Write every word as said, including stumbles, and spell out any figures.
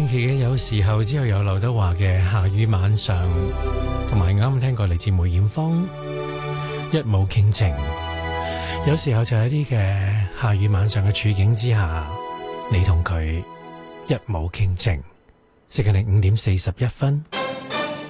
星期嘅有時候，之後有劉德華嘅下雨晚上，同埋啱啱聽過嚟自梅艷芳一舞傾情。有時候就喺啲嘅下雨晚上嘅處境之下，你同佢一舞傾情。時間係五點四十一分。